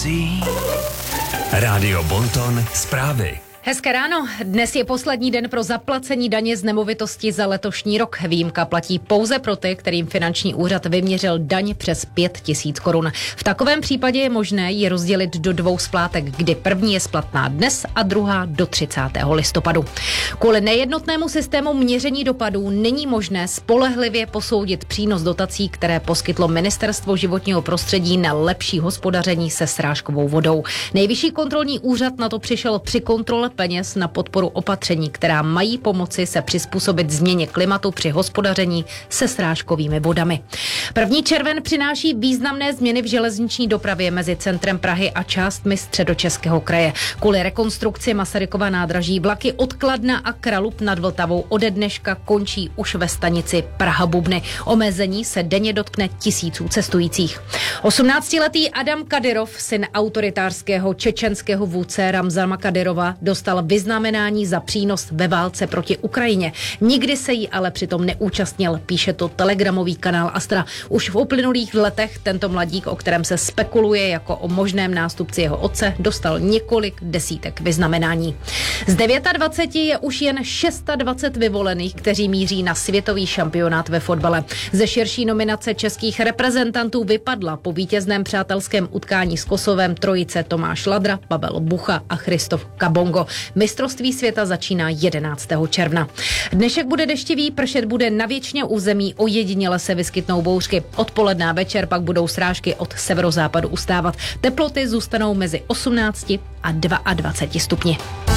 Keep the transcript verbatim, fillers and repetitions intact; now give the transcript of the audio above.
Rádio Bonton zprávy. Hezké ráno. Dnes je poslední den pro zaplacení daně z nemovitosti za letošní rok. Výjimka platí pouze pro ty, kterým finanční úřad vyměřil daň přes pět tisíc korun. V takovém případě je možné ji rozdělit do dvou splátek, kdy první je splatná dnes a druhá do třicátého listopadu. Kvůli nejednotnému systému měření dopadů není možné spolehlivě posoudit přínos dotací, které poskytlo Ministerstvo životního prostředí na lepší hospodaření se srážkovou vodou. Nejvyšší kontrolní úřad na to přišel při kontrole peněz na podporu opatření, která mají pomoci se přizpůsobit změně klimatu při hospodaření se srážkovými vodami. První červen přináší významné změny v železniční dopravě mezi centrem Prahy a částmi Středočeského kraje. Kvůli rekonstrukci Masarykova nádraží vlaky od Kladna a Kralup nad Vltavou ode dneška končí už ve stanici Praha-Bubny. Omezení se denně dotkne tisíců cestujících. osmnáctiletý Adam Kadyrov, syn autoritářského čečenského vůdce Ramzana Kadyrova, dostal vyznamenání za přínos ve válce proti Ukrajině. Nikdy se jí ale přitom neúčastnil, píše to telegramový kanál Astra. Už v uplynulých letech tento mladík, o kterém se spekuluje jako o možném nástupci jeho otce, dostal několik desítek vyznamenání. Z dvaceti devíti je už jen dvacet šest vyvolených, kteří míří na světový šampionát ve fotbale. Ze širší nominace českých reprezentantů vypadla po vítězném přátelském utkání s Kosovem trojice Tomáš Ladra, Pavel Bucha a Christoph Kabongo. Mistrovství světa začíná jedenáctého června. Dnešek bude deštivý, pršet bude na většině území, ojediněle se vyskytnou bouřky. Odpoledne a večer pak budou srážky od severozápadu ustávat. Teploty zůstanou mezi osmnácti a dvaceti dvěma stupni.